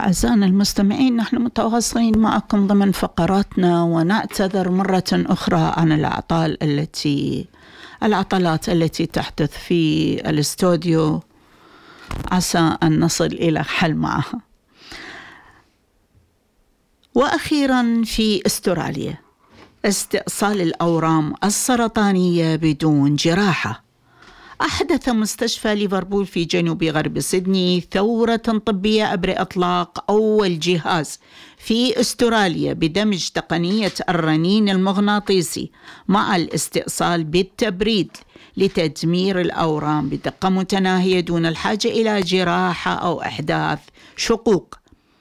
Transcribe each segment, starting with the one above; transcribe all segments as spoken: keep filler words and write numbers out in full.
أعزائنا المستمعين، نحن متواصلين معكم ضمن فقراتنا، ونعتذر مرة أخرى عن الأعطال التي العطلات التي تحدث في الاستوديو، عسى أن نصل إلى حل معها. وأخيرا في أستراليا، استئصال الأورام السرطانية بدون جراحة. أحدث مستشفى ليفربول في جنوب غرب سيدني ثورة طبية عبر إطلاق أول جهاز في أستراليا بدمج تقنية الرنين المغناطيسي مع الاستئصال بالتبريد لتدمير الأورام بدقة متناهية دون الحاجة إلى جراحة أو إحداث شقوق.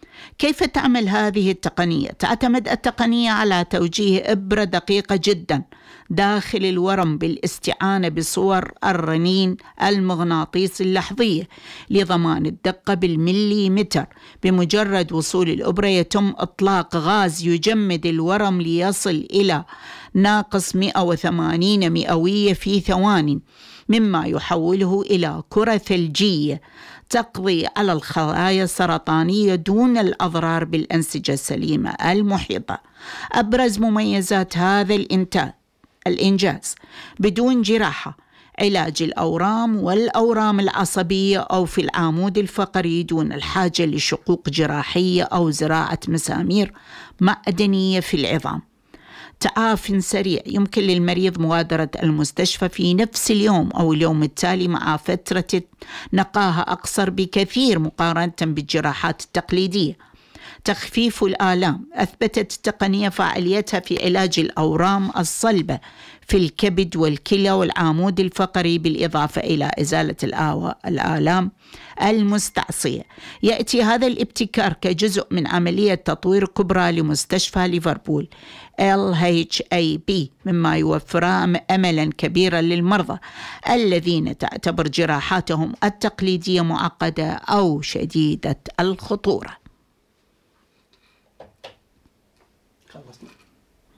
كيف تعمل هذه التقنية؟ تعتمد التقنية على توجيه إبرة دقيقة جدا داخل الورم بالاستعانة بصور الرنين المغناطيسي اللحظية لضمان الدقة بالمليمتر. بمجرد وصول الإبرة يتم إطلاق غاز يجمد الورم ليصل إلى ناقص مئة وثمانين مئوية في ثوان، مما يحوله إلى كرة ثلجية تقضي على الخلايا السرطانية دون الأضرار بالأنسجة السليمة المحيطة. أبرز مميزات هذا الإنتاج الإنجاز بدون جراحة: علاج الأورام والأورام العصبية أو في العمود الفقري دون الحاجة لشقوق جراحية أو زراعة مسامير معدنية في العظام. تعاف سريع، يمكن للمريض مغادرة المستشفى في نفس اليوم أو اليوم التالي مع فترة نقاهة أقصر بكثير مقارنة بالجراحات التقليدية. تخفيف الآلام، أثبتت التقنية فعاليتها في علاج الأورام الصلبة في الكبد والكلى والعمود الفقري، بالإضافة إلى إزالة الآلام المستعصية. يأتي هذا الابتكار كجزء من عملية تطوير كبرى لمستشفى ليفربول إل إتش إيه بي، مما يوفر أملا كبيرا للمرضى الذين تعتبر جراحاتهم التقليدية معقدة أو شديدة الخطورة.